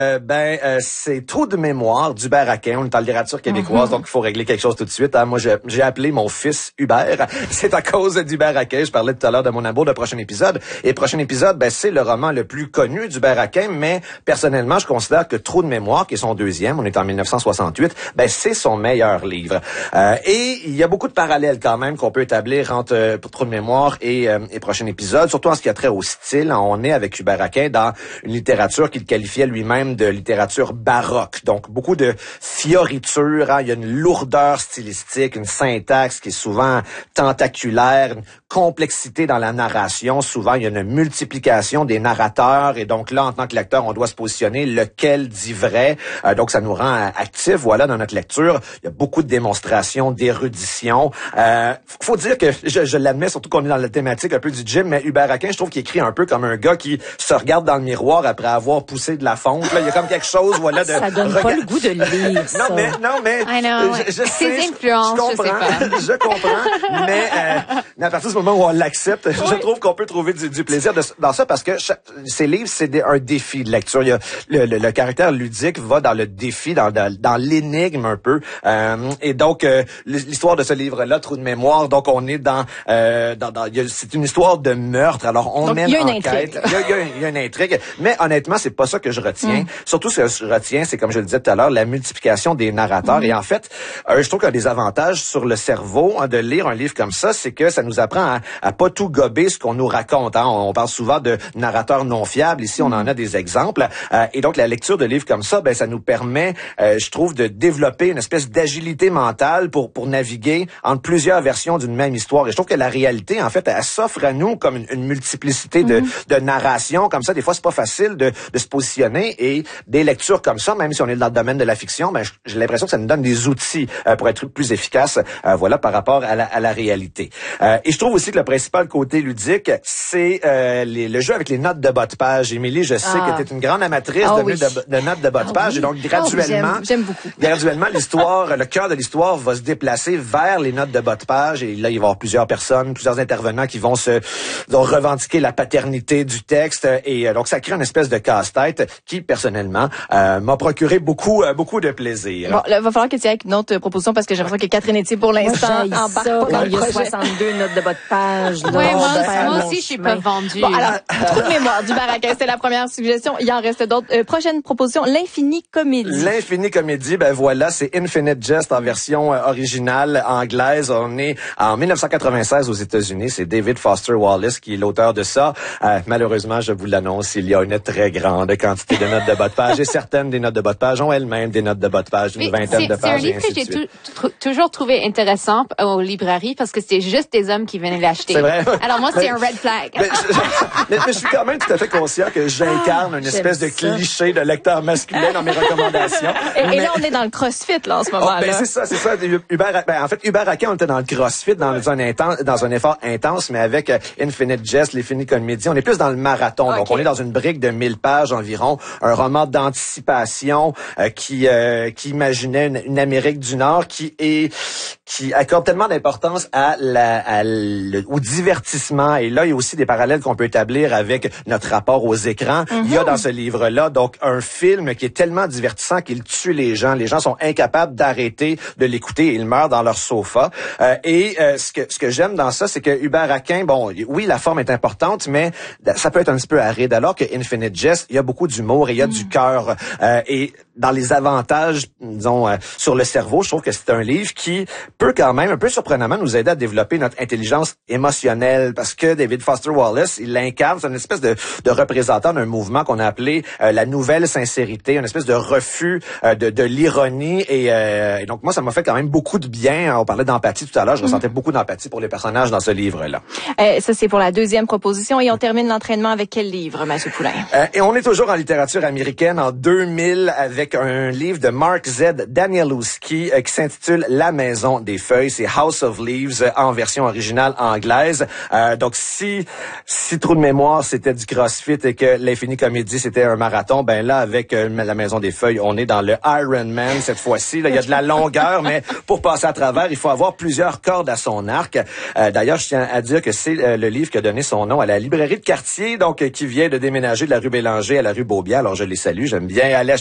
C'est Trou de mémoire d'Hubert Aquin. On est en littérature québécoise, donc il faut régler quelque chose tout de suite. Moi, j'ai appelé mon fils Hubert. C'est à cause d'Hubert Aquin. Je parlais tout à l'heure de mon amour de prochain épisode. Et prochain épisode, c'est le roman le plus connu d'Hubert Aquin, mais personnellement, je considère que Trou de mémoire, qui est son deuxième, on est en 1968, c'est son meilleur livre. Et il y a beaucoup de parallèles quand même qu'on peut établir entre Trou de mémoire et prochain épisode, surtout en ce qui a trait au style. On est avec Hubert Aquin dans une littérature qu'il qualifiait lui-même de littérature baroque. Donc, beaucoup de fioritures. Il y a une lourdeur stylistique, une syntaxe qui est souvent tentaculaire, une complexité dans la narration. Souvent, il y a une multiplication des narrateurs. Et donc là, en tant que lecteur, on doit se positionner lequel dit vrai. Donc, ça nous rend actifs, voilà, dans notre lecture. Il y a beaucoup de démonstrations, d'érudition. Faut dire que, je l'admets, surtout qu'on est dans la thématique un peu du gym, mais Hubert Aquin, je trouve qu'il écrit un peu comme un gars qui se regarde dans le miroir après avoir poussé de la fonte. Là, il y a comme quelque chose, voilà, de... Ça donne pas le goût de lire, ça. Non, mais... je sais, Ses influences, je comprends, je comprends, mais à partir du moment où on l'accepte, je trouve qu'on peut trouver du plaisir dans ça, parce que ces livres, c'est un défi de lecture. Il y a le caractère ludique va dans le défi, dans l'énigme un peu. Et donc, l'histoire de ce livre-là, Trou de mémoire, donc on est c'est une histoire de meurtre. Alors, on mène enquête. Il y a une intrigue. Mais honnêtement, c'est pas ça que je retiens. Surtout, ce que je retiens, c'est, comme je le disais tout à l'heure, la multiplication des narrateurs. Et en fait, je trouve qu'il y a des avantages sur le cerveau de lire un livre comme ça, c'est que ça nous apprend à pas tout gober ce qu'on nous raconte. On parle souvent de narrateurs non fiables. Ici, on en a des exemples. Et donc, la lecture de livres comme ça, ça nous permet, je trouve, de développer une espèce d'agilité mentale pour naviguer entre plusieurs versions d'une même histoire. Et je trouve que la réalité, en fait, elle s'offre à nous comme une multiplicité de narrations. Comme ça, des fois, c'est pas facile de se positionner. Et des lectures comme ça, même si on est dans le domaine de la fiction, j'ai l'impression que ça nous donne des outils pour être plus efficaces, voilà, par rapport à la réalité. Et je trouve aussi que le principal côté ludique, c'est le jeu avec les notes de bas de page. Émilie, je sais que tu es une grande amatrice de notes de bas de page. Et donc, graduellement, j'aime beaucoup. Graduellement, l'histoire, le cœur de l'histoire va se déplacer vers les notes de bas de page. Et là, il va y avoir plusieurs personnes, plusieurs intervenants qui vont revendiquer la paternité du texte. Et donc, ça crée une espèce de casse-tête qui, personnellement, m'a procuré beaucoup de plaisir. Bon, là, il va falloir que tu ailles avec une autre proposition, parce que j'ai l'impression que Catherine Etier, pour l'instant, embarque pas dans il y a 62 notes de bas de page. Oui, moi aussi, je suis pas vendue. Bon, alors, Trou de mémoire d'Hubert Aquin, c'était la première suggestion. Il en reste d'autres. Prochaine proposition, l'Infini Comédie. L'Infini Comédie, voilà, c'est Infinite Jest en version originale anglaise. On est en 1996 aux États-Unis. C'est David Foster Wallace qui est l'auteur de ça. Malheureusement, je vous l'annonce, il y a une très grande quantité de notes de bas de page, et certaines des notes de bas de page ont elles-mêmes des notes de bas de page d'une vingtaine de pages. C'est un livre que j'ai toujours trouvé intéressant aux librairies, parce que c'était juste des hommes qui venaient l'acheter. C'est vrai. Alors moi, c'est un red flag. Mais je suis quand même tout à fait conscient que j'incarne une espèce de cliché de lecteur masculin dans mes recommandations. Et là, on est dans le CrossFit, là, en ce moment-là. C'est ça. En fait, Hubert Aquin, on était dans le CrossFit, dans un effort intense, mais avec Infinite Jest, l'Infini Comédie, on est plus dans le marathon. Okay. Donc, on est dans une brique de 1000 pages environ, un roman d'anticipation qui imaginait une Amérique du Nord qui accorde tellement d'importance au divertissement. Et là, il y a aussi des parallèles qu'on peut établir avec notre rapport aux écrans. Il y a dans ce livre-là, donc, un film qui est tellement divertissant qu'il tue les gens. Les gens sont incapables d'arrêter de l'écouter. Ils meurent dans leur sofa. Ce que j'aime dans ça, c'est que Hubert Aquin, oui, la forme est importante, mais ça peut être un petit peu aride. Alors que Infinite Jest, il y a beaucoup d'humour et il y a du cœur. Et dans les avantages, disons, sur le cerveau, je trouve que c'est un livre qui peut quand même, un peu surprenamment, nous aider à développer notre intelligence émotionnelle, parce que David Foster Wallace, il l'incarne, c'est une espèce de représentant d'un mouvement qu'on a appelé la nouvelle sincérité, une espèce de refus de l'ironie, et donc moi, ça m'a fait quand même beaucoup de bien. On parlait d'empathie tout à l'heure, je ressentais beaucoup d'empathie pour les personnages dans ce livre-là. Ça, c'est pour la deuxième proposition, et on termine l'entraînement avec quel livre, Mathieu Poulain? Et on est toujours en littérature américaine, en 2000, avec avec un livre de Mark Z. Danielewski qui s'intitule La Maison des Feuilles. C'est House of Leaves en version originale anglaise. Donc, si Trou de mémoire, c'était du CrossFit et que l'Infini Comédie, c'était un marathon, ben là, avec La Maison des Feuilles, on est dans le Ironman cette fois-ci. Là, il y a de la longueur, mais pour passer à travers, il faut avoir plusieurs cordes à son arc. D'ailleurs, je tiens à dire que c'est le livre qui a donné son nom à la librairie de quartier, donc qui vient de déménager de la rue Bélanger à la rue Beaubien. Alors, je les salue. J'aime bien aller